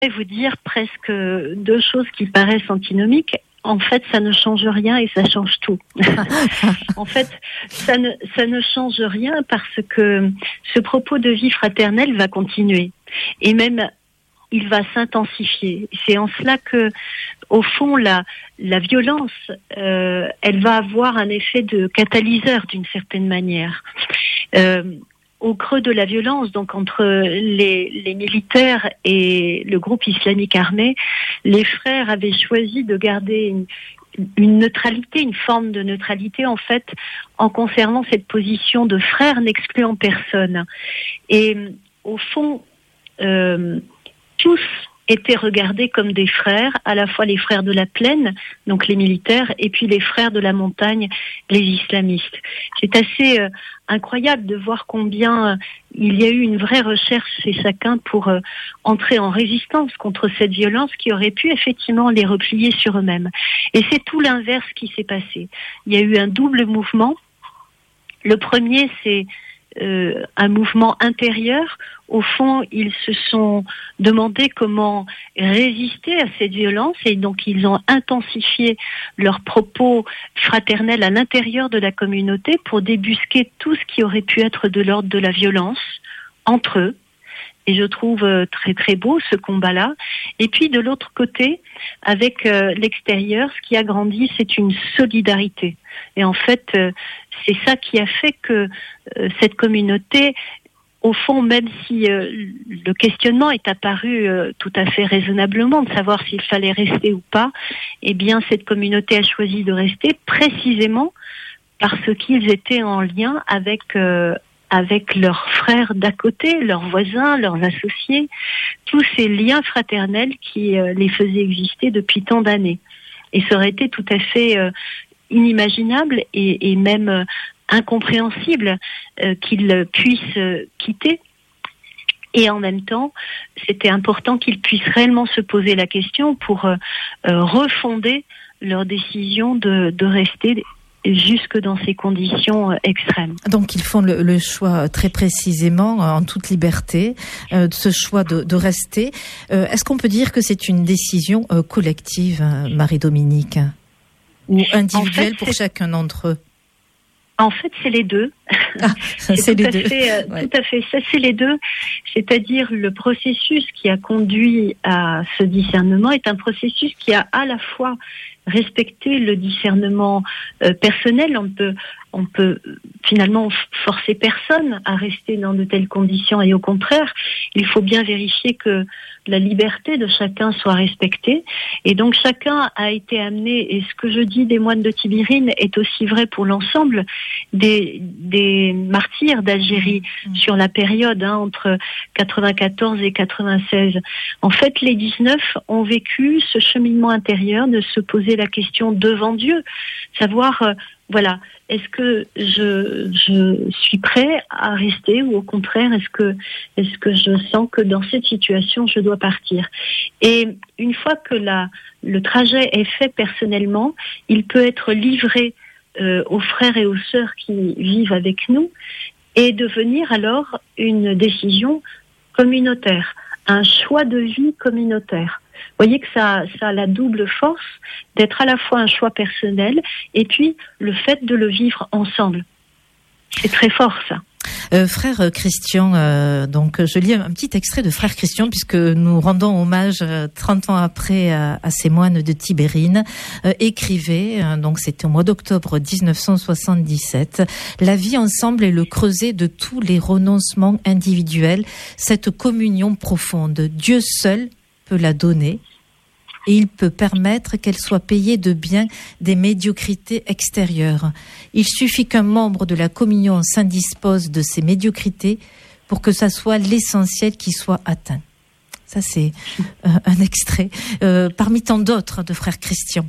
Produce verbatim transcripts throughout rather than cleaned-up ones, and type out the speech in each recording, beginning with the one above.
vous dire presque deux choses qui paraissent antinomiques. En fait, ça ne change rien et ça change tout. En fait, ça ne, ça ne change rien parce que ce propos de vie fraternelle va continuer. Et même, il va s'intensifier. C'est en cela que, au fond, la, la violence, euh, elle va avoir un effet de catalyseur d'une certaine manière. Euh, Au creux de la violence, donc entre les, les militaires et le groupe islamique armé, les frères avaient choisi de garder une, une neutralité, une forme de neutralité en fait, en conservant cette position de frère n'excluant personne. Et au fond, euh, tous étaient regardés comme des frères, à la fois les frères de la plaine, donc les militaires, et puis les frères de la montagne, les islamistes. C'est assez euh, incroyable de voir combien euh, il y a eu une vraie recherche chez chacun pour euh, entrer en résistance contre cette violence qui aurait pu effectivement les replier sur eux-mêmes. Et c'est tout l'inverse qui s'est passé. Il y a eu un double mouvement. Le premier, c'est Euh, un mouvement intérieur. Au fond, ils se sont demandé comment résister à cette violence et donc ils ont intensifié leurs propos fraternels à l'intérieur de la communauté pour débusquer tout ce qui aurait pu être de l'ordre de la violence entre eux. Et je trouve très très beau ce combat-là. Et puis de l'autre côté, avec euh, l'extérieur, ce qui a grandi, c'est une solidarité. Et en fait, euh, c'est ça qui a fait que euh, cette communauté, au fond, même si euh, le questionnement est apparu euh, tout à fait raisonnablement, de savoir s'il fallait rester ou pas, eh bien cette communauté a choisi de rester précisément parce qu'ils étaient en lien avec euh, avec leurs frères d'à côté, leurs voisins, leurs associés, tous ces liens fraternels qui euh, les faisaient exister depuis tant d'années. Et ça aurait été tout à fait euh, inimaginable et, et même euh, incompréhensible euh, qu'ils puissent euh, quitter. Et en même temps, c'était important qu'ils puissent réellement se poser la question pour euh, euh, refonder leur décision de, de rester jusque dans ces conditions extrêmes. Donc ils font le, le choix très précisément, en toute liberté, euh, de ce choix de, de rester. Euh, est-ce qu'on peut dire que c'est une décision euh, collective, Marie-Dominique, ou individuelle en fait, pour chacun d'entre eux? En fait, c'est les deux. Ah, c'est, c'est les deux. Fait, euh, ouais. Tout à fait. Ça, c'est les deux. C'est-à-dire le processus qui a conduit à ce discernement est un processus qui a à la fois respecté le discernement euh, personnel. On peut, on peut finalement forcer personne à rester dans de telles conditions et au contraire, il faut bien vérifier que la liberté de chacun soit respectée. Et donc chacun a été amené, et ce que je dis des moines de Tibérine est aussi vrai pour l'ensemble des, des martyrs d'Algérie mmh. sur la période hein, entre quatre-vingt-quatorze et quatre-vingt-seize. En fait, les dix-neuf ont vécu ce cheminement intérieur de se poser la question devant Dieu, savoir... Euh, Voilà, est-ce que je, je suis prêt à rester ou au contraire, est-ce que, est-ce que je sens que dans cette situation, je dois partir? Et une fois que la, le trajet est fait personnellement, il peut être livré euh, aux frères et aux sœurs qui vivent avec nous et devenir alors une décision communautaire, un choix de vie communautaire. Vous voyez que ça, ça a la double force d'être à la fois un choix personnel et puis le fait de le vivre ensemble. C'est très fort ça. Euh, frère Christian, euh, donc je lis un petit extrait de Frère Christian puisque nous rendons hommage euh, trente ans après à, à ces moines de Tibérine. Euh, écrivait, euh, donc c'était au mois d'octobre dix-neuf cent soixante-dix-sept, la vie ensemble est le creuset de tous les renoncements individuels, cette communion profonde. Dieu seul peut la donner et il peut permettre qu'elle soit payée de bien des médiocrités extérieures. Il suffit qu'un membre de la communion s'indispose de ces médiocrités pour que ça soit l'essentiel qui soit atteint. Ça, c'est euh, un extrait euh, parmi tant d'autres de Frère Christian.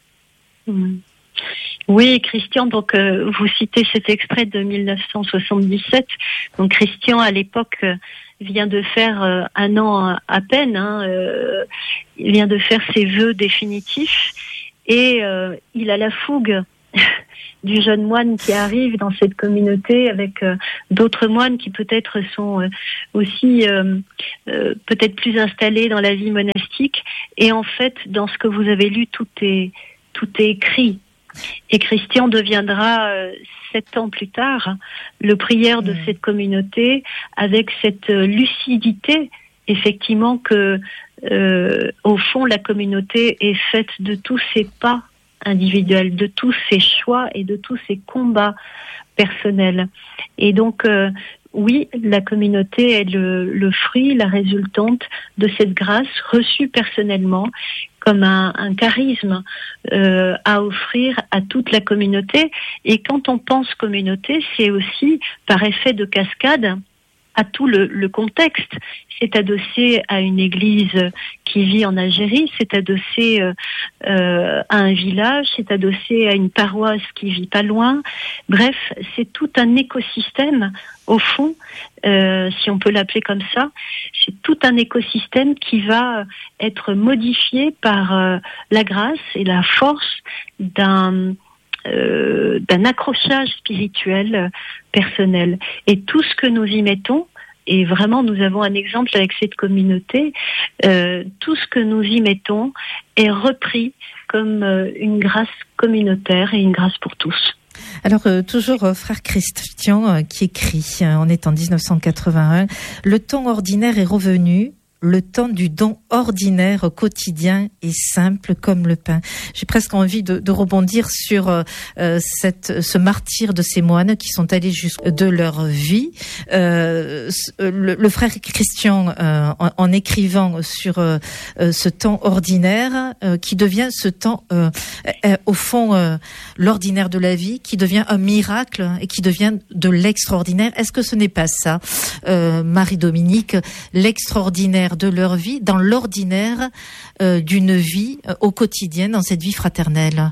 Mmh. Oui, Christian, donc euh, vous citez cet extrait de dix-neuf cent soixante-dix-sept. Donc Christian, à l'époque, euh, vient de faire euh, un an à peine, hein, euh, il vient de faire ses vœux définitifs et euh, il a la fougue du jeune moine qui arrive dans cette communauté avec euh, d'autres moines qui peut-être sont euh, aussi euh, euh, peut-être plus installés dans la vie monastique. Et en fait, dans ce que vous avez lu, tout est tout est écrit. Et Christian deviendra euh, sept ans plus tard le prieur de mmh. cette communauté, avec cette euh, lucidité, effectivement, que euh, au fond la communauté est faite de tous ses pas individuels, de tous ses choix et de tous ses combats personnels. Et donc euh, oui, la communauté est le, le fruit, la résultante de cette grâce reçue personnellement comme un, un charisme euh, à offrir à toute la communauté. Et quand on pense communauté, c'est aussi par effet de cascade à tout le, le contexte. C'est adossé à une église qui vit en Algérie, c'est adossé euh, euh, à un village, c'est adossé à une paroisse qui vit pas loin. Bref, c'est tout un écosystème, au fond, euh, si on peut l'appeler comme ça. C'est tout un écosystème qui va être modifié par euh, la grâce et la force d'un Euh, d'un accrochage spirituel euh, personnel. Et tout ce que nous y mettons, et vraiment nous avons un exemple avec cette communauté, euh, tout ce que nous y mettons est repris comme euh, une grâce communautaire et une grâce pour tous. Alors, euh, toujours euh, frère Christian euh, qui écrit, euh, on est en dix-neuf cent quatre-vingt-un, « Le temps ordinaire est revenu, le temps du don ordinaire, quotidien et simple comme le pain. » J'ai presque envie de, de rebondir sur euh, cette, ce martyre de ces moines qui sont allés jusqu'au de leur vie. Euh, le, le frère Christian, euh, en, en écrivant sur euh, ce temps ordinaire, euh, qui devient ce temps, euh, euh, au fond, euh, l'ordinaire de la vie, qui devient un miracle et qui devient de l'extraordinaire. Est-ce que ce n'est pas ça, euh, Marie-Dominique, l'extraordinaire de leur vie, dans l'ordinaire euh, d'une vie euh, au quotidien, dans cette vie fraternelle?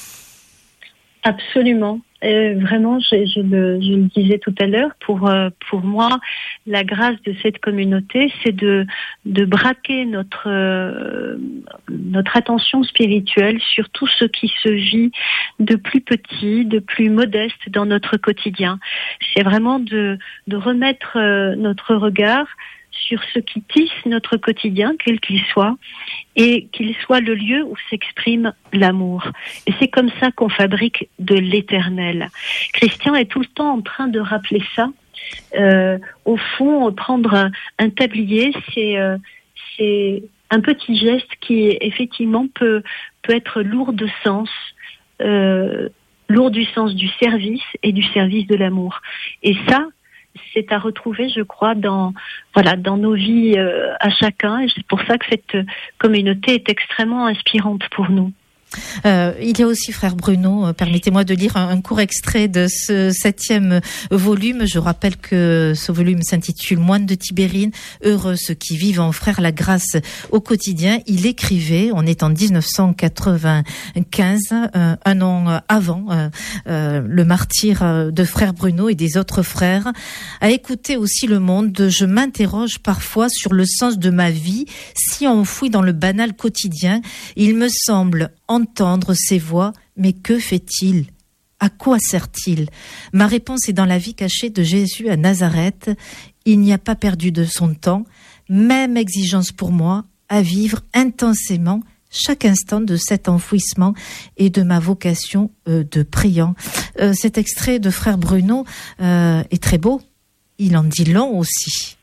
Absolument. Euh, vraiment, je, je, le, je le disais tout à l'heure, pour euh, pour moi, la grâce de cette communauté, c'est de de braquer notre euh, notre attention spirituelle sur tout ce qui se vit de plus petit, de plus modeste dans notre quotidien. C'est vraiment de de remettre euh, notre regard sur ce qui tisse notre quotidien, quel qu'il soit, et qu'il soit le lieu où s'exprime l'amour. Et c'est comme ça qu'on fabrique de l'éternel. Christian est tout le temps en train de rappeler ça. Euh, au fond, prendre un, un tablier, c'est, euh, c'est un petit geste qui, effectivement, peut, peut être lourd de sens, euh, lourd du sens du service et du service de l'amour. Et ça, c'est à retrouver, je crois, dans voilà dans nos vies euh, à chacun. Et c'est pour ça que cette communauté est extrêmement inspirante pour nous. Euh, il y a aussi, frère Bruno, euh, permettez-moi de lire un, un court extrait de ce septième volume. Je rappelle que ce volume s'intitule « Moines de Tibérine, heureux ceux qui vivent en frère la grâce au quotidien ». Il écrivait, on est en dix-neuf cent quatre-vingt-quinze, euh, un an avant euh, euh, le martyre de frère Bruno et des autres frères. À écouter aussi le monde, je m'interroge parfois sur le sens de ma vie. Si enfoui dans le banal quotidien, il me semble entendre ces voix, mais que fait-il? À quoi sert-il? Ma réponse est dans la vie cachée de Jésus à Nazareth. Il n'y a pas perdu de son temps. Même exigence pour moi à vivre intensément chaque instant de cet enfouissement et de ma vocation euh, de priant. Euh, cet extrait de frère Bruno euh, est très beau. Il en dit long aussi.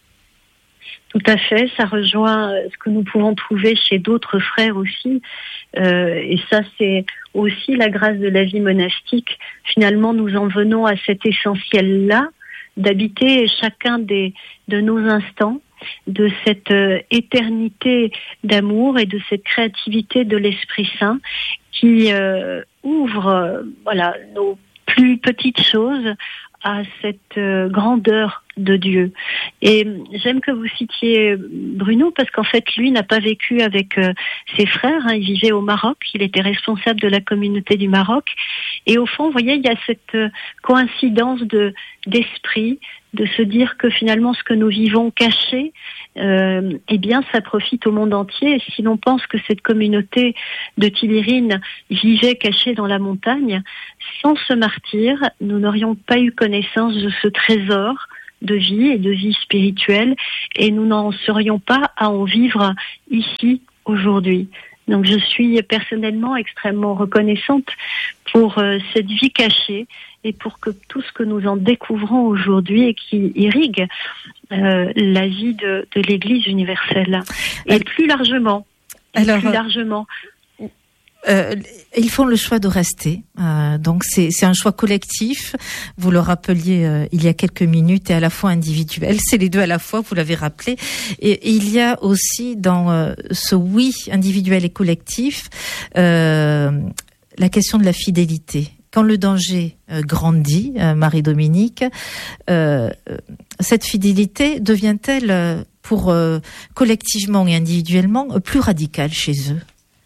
Tout à fait, ça rejoint ce que nous pouvons trouver chez d'autres frères aussi. Euh, et ça, c'est aussi la grâce de la vie monastique. Finalement, nous en venons à cet essentiel-là, d'habiter chacun des, de nos instants, de cette euh, éternité d'amour et de cette créativité de l'Esprit Saint qui euh, ouvre euh, voilà, nos plus petites choses à cette euh, grandeur de Dieu. Et j'aime que vous citiez Bruno, parce qu'en fait, lui n'a pas vécu avec euh, ses frères, hein. Il vivait au Maroc, il était responsable de la communauté du Maroc. Et au fond, vous voyez, il y a cette euh, coïncidence de, d'esprit, de se dire que finalement, ce que nous vivons caché, euh, eh bien, ça profite au monde entier. Et si l'on pense que cette communauté de Tibérine vivait cachée dans la montagne, sans ce martyr, nous n'aurions pas eu connaissance de ce trésor de vie et de vie spirituelle, et nous n'en serions pas à en vivre ici, aujourd'hui. Donc je suis personnellement extrêmement reconnaissante pour euh, cette vie cachée et pour que tout ce que nous en découvrons aujourd'hui et qui irrigue euh, la vie de, de l'Église universelle. Et Alors, plus largement, et alors, plus largement. Euh, ils font le choix de rester. Euh, donc c'est, c'est un choix collectif. Vous le rappeliez euh, il y a quelques minutes, et à la fois individuel. C'est les deux à la fois, vous l'avez rappelé. Et, et il y a aussi dans euh, ce oui individuel et collectif euh, la question de la fidélité. Quand le danger euh, grandit, euh, Marie-Dominique, euh, cette fidélité devient-elle euh, pour euh, collectivement et individuellement euh, plus radicale chez eux?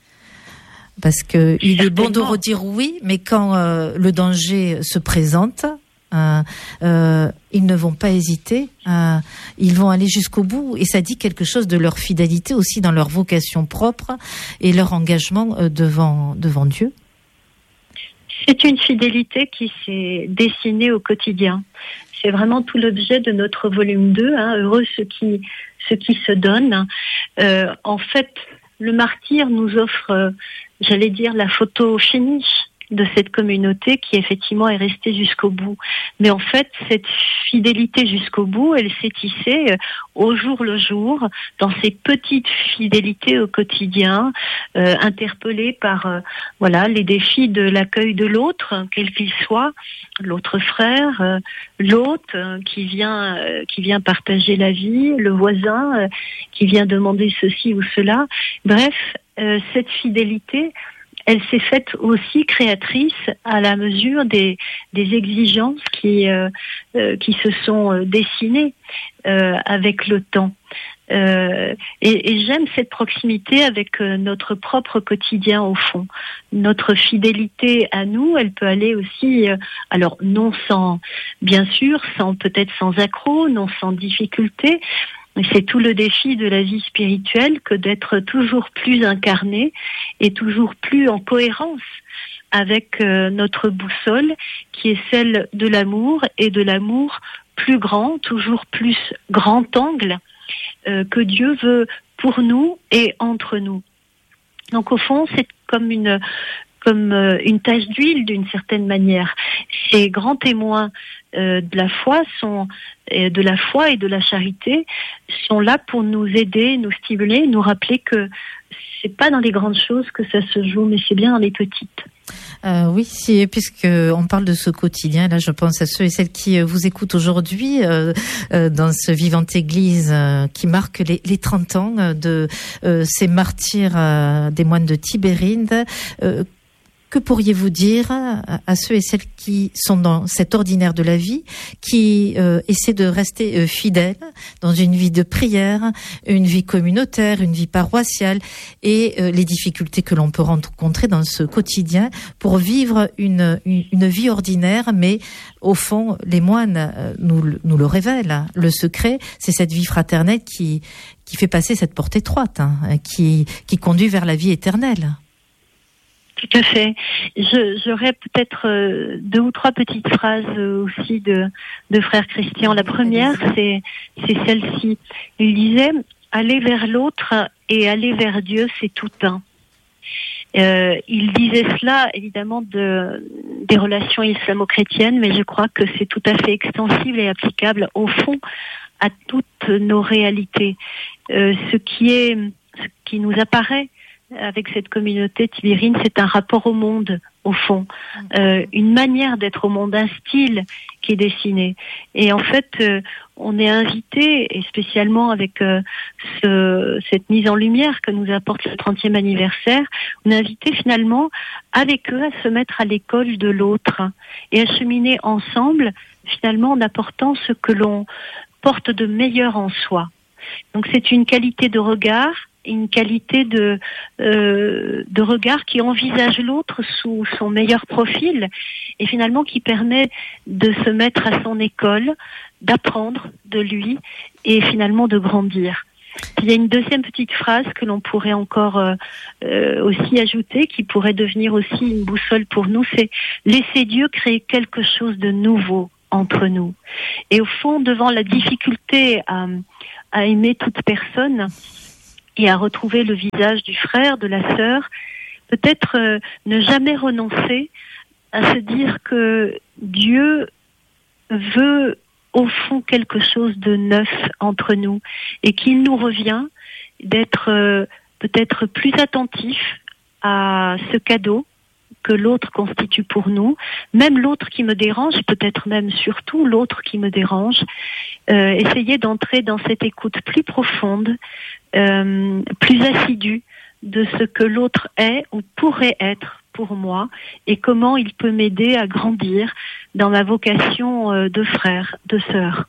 Parce que il est bon de redire oui, mais quand euh, le danger se présente, euh, euh, ils ne vont pas hésiter, euh, ils vont aller jusqu'au bout, et ça dit quelque chose de leur fidélité aussi dans leur vocation propre et leur engagement euh, devant devant Dieu. C'est une fidélité qui s'est dessinée au quotidien. C'est vraiment tout l'objet de notre volume deux, hein, heureux ceux qui ceux qui se donnent. Euh, en fait, le martyr nous offre, euh, j'allais dire, la photo finish de cette communauté qui effectivement est restée jusqu'au bout. Mais en fait, cette fidélité jusqu'au bout, elle s'est tissée au jour le jour, dans ces petites fidélités au quotidien, euh, interpellées par euh, voilà les défis de l'accueil de l'autre, quel qu'il soit, l'autre frère, euh, l'hôte euh, qui vient euh, qui vient partager la vie, le voisin euh, qui vient demander ceci ou cela. Bref, euh, cette fidélité, elle s'est faite aussi créatrice à la mesure des, des exigences qui, euh, euh, qui se sont dessinées euh, avec le temps. Euh, et, et j'aime cette proximité avec euh, notre propre quotidien au fond. Notre fidélité à nous, elle peut aller aussi, euh, alors non sans, bien sûr, sans peut-être sans accroc, non sans difficulté. C'est tout le défi de la vie spirituelle que d'être toujours plus incarné et toujours plus en cohérence avec euh, notre boussole qui est celle de l'amour, et de l'amour plus grand, toujours plus grand angle euh, que Dieu veut pour nous et entre nous. Donc au fond, c'est comme une comme euh, une tache d'huile d'une certaine manière. Ces grands témoins euh, de la foi sont euh, de la foi et de la charité sont là pour nous aider, nous stimuler, nous rappeler que c'est pas dans les grandes choses que ça se joue, mais c'est bien dans les petites. Euh, oui, si, puisque on parle de ce quotidien, là, je pense à ceux et celles qui euh, vous écoutent aujourd'hui euh, euh, dans ce Vivante Église euh, qui marque les, les trente ans de euh, ces martyrs euh, des moines de Tibérine. Euh, Que pourriez-vous dire à ceux et celles qui sont dans cet ordinaire de la vie, qui euh, essaient de rester euh, fidèles dans une vie de prière, une vie communautaire, une vie paroissiale, et euh, les difficultés que l'on peut rencontrer dans ce quotidien pour vivre une, une, une vie ordinaire, mais au fond, les moines euh, nous, nous le révèlent. Le secret, c'est cette vie fraternelle qui, qui fait passer cette porte étroite, hein, qui, qui conduit vers la vie éternelle. Tout à fait. Je, j'aurais peut-être euh, deux ou trois petites phrases euh, aussi de, de Frère Christian. La première, c'est, c'est celle-ci. Il disait « Aller vers l'autre et aller vers Dieu, c'est tout un ». Euh, il disait cela évidemment de, des relations islamo-chrétiennes, mais je crois que c'est tout à fait extensible et applicable au fond à toutes nos réalités. Euh, ce qui est, ce qui nous apparaît avec cette communauté tibérine, c'est un rapport au monde, au fond, euh, une manière d'être au monde, un style qui est dessiné. Et en fait, euh, on est invité, et spécialement avec euh, ce, cette mise en lumière que nous apporte le trentième anniversaire, on est invité finalement avec eux à se mettre à l'école de l'autre et à cheminer ensemble finalement en apportant ce que l'on porte de meilleur en soi. Donc c'est une qualité de regard, une qualité de euh, de regard qui envisage l'autre sous son meilleur profil et finalement qui permet de se mettre à son école, d'apprendre de lui et finalement de grandir. Il y a une deuxième petite phrase que l'on pourrait encore euh, euh, aussi ajouter, qui pourrait devenir aussi une boussole pour nous, c'est laisser Dieu créer quelque chose de nouveau entre nous. Et au fond, devant la difficulté à, à aimer toute personne et à retrouver le visage du frère, de la sœur, peut-être euh, ne jamais renoncer à se dire que Dieu veut au fond quelque chose de neuf entre nous et qu'il nous revient d'être euh, peut-être plus attentif à ce cadeau que l'autre constitue pour nous, même l'autre qui me dérange, peut-être même surtout l'autre qui me dérange, euh, essayer d'entrer dans cette écoute plus profonde, euh, plus assidue de ce que l'autre est ou pourrait être pour moi et comment il peut m'aider à grandir dans ma vocation de frère, de sœur.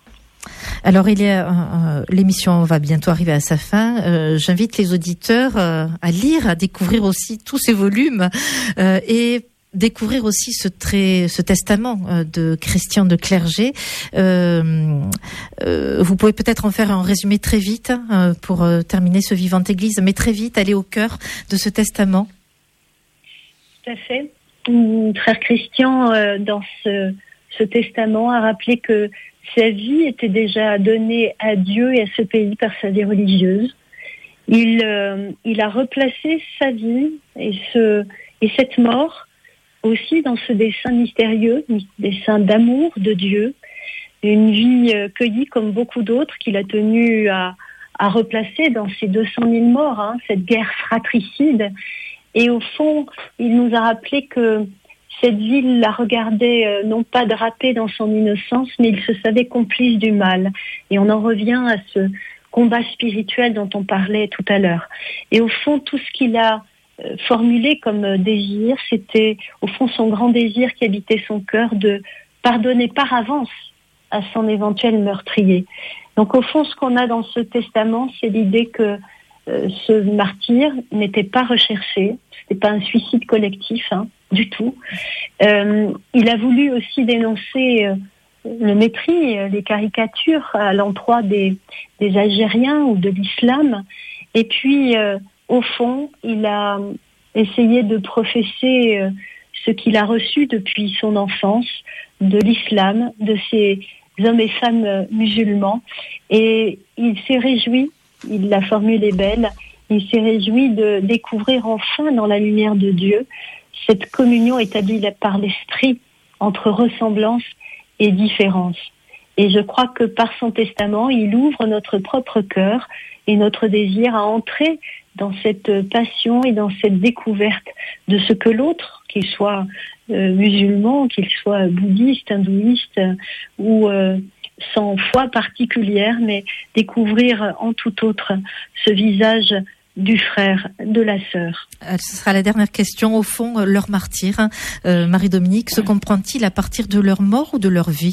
Alors, il y a, euh, l'émission va bientôt arriver à sa fin. Euh, j'invite les auditeurs euh, à lire, à découvrir aussi tous ces volumes euh, et découvrir aussi ce très, ce testament euh, de Christian de Clerget. Euh, euh, vous pouvez peut-être en faire un résumé très vite euh, pour euh, terminer ce Vivante Église, mais très vite aller au cœur de ce testament. Tout à fait. Frère Christian, euh, dans ce, ce testament, a rappelé que sa vie était déjà donnée à Dieu et à ce pays par sa vie religieuse. Il, euh, il a replacé sa vie et, ce, et cette mort aussi dans ce dessein mystérieux, dessein d'amour de Dieu, une vie euh, cueillie comme beaucoup d'autres qu'il a tenu à, à replacer dans ces deux cent mille morts, hein, cette guerre fratricide. Et au fond, il nous a rappelé que cette vie, il la regardait euh, non pas drapée dans son innocence, mais il se savait complice du mal. Et on en revient à ce combat spirituel dont on parlait tout à l'heure. Et au fond, tout ce qu'il a euh, formulé comme euh, désir, c'était au fond son grand désir qui habitait son cœur de pardonner par avance à son éventuel meurtrier. Donc au fond, ce qu'on a dans ce testament, c'est l'idée que Euh, ce martyr n'était pas recherché, c'était pas un suicide collectif, hein, du tout. Euh, il a voulu aussi dénoncer euh, le mépris, euh, les caricatures à l'endroit des, des Algériens ou de l'islam. Et puis, euh, au fond, il a essayé de professer euh, ce qu'il a reçu depuis son enfance, de l'islam, de ces hommes et femmes musulmans. Et il s'est réjoui, il la formule est belle, il s'est réjoui de découvrir enfin dans la lumière de Dieu cette communion établie par l'esprit entre ressemblance et différence. Et je crois que par son testament, il ouvre notre propre cœur et notre désir à entrer dans cette passion et dans cette découverte de ce que l'autre, qu'il soit euh, musulman, qu'il soit bouddhiste, hindouiste ou euh, sans foi particulière, mais découvrir en tout autre ce visage du frère, de la sœur. Ce sera la dernière question. Au fond, leur martyr, hein, euh, Marie-Dominique, se comprend-il à partir de leur mort ou de leur vie ?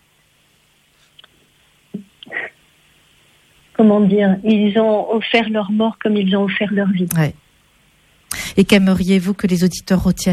Comment dire ? Ils ont offert leur mort comme ils ont offert leur vie. Ouais. Et qu'aimeriez-vous que les auditeurs retiennent ?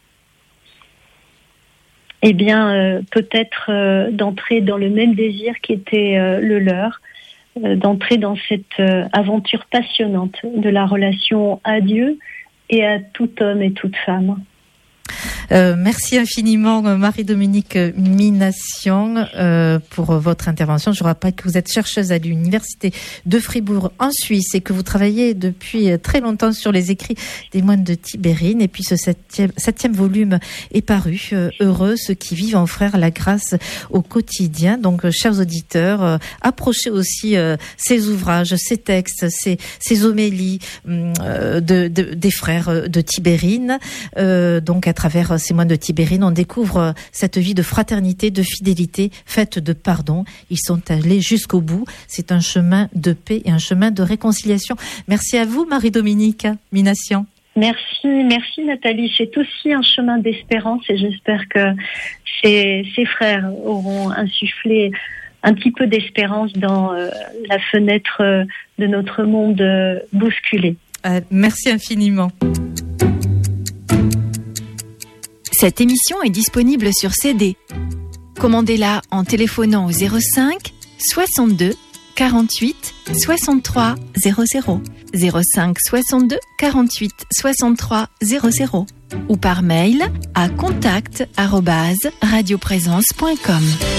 Eh bien, euh, peut-être euh, d'entrer dans le même désir qui était euh, le leur, euh, d'entrer dans cette euh, aventure passionnante de la relation à Dieu et à tout homme et toute femme. Euh, merci infiniment Marie-Dominique Minassian euh, pour votre intervention. Je rappelle que vous êtes chercheuse à l'Université de Fribourg en Suisse et que vous travaillez depuis très longtemps sur les écrits des moines de Tibérine. Et puis ce septième, septième volume est paru, euh, Heureux ceux qui vivent en frères la grâce au quotidien. Donc euh, chers auditeurs, euh, approchez aussi euh, ces ouvrages, ces textes, ces, ces homélies euh, de, de, des frères de Tibérine. Euh, donc à travers ces moines de Tibérine, on découvre cette vie de fraternité, de fidélité, faite de pardon. Ils sont allés jusqu'au bout. C'est un chemin de paix et un chemin de réconciliation. Merci à vous, Marie-Dominique Minassian. Merci, merci Nathalie. C'est aussi un chemin d'espérance et j'espère que ces, ces frères auront insufflé un petit peu d'espérance dans euh, la fenêtre euh, de notre monde euh, bousculé. Euh, merci infiniment. Cette émission est disponible sur C D. Commandez-la en téléphonant au zéro cinq soixante-deux quarante-huit soixante-trois zéro zéro, zéro cinq soixante-deux quarante-huit soixante-trois zéro zéro ou par mail à contact arobase radioprésence point com.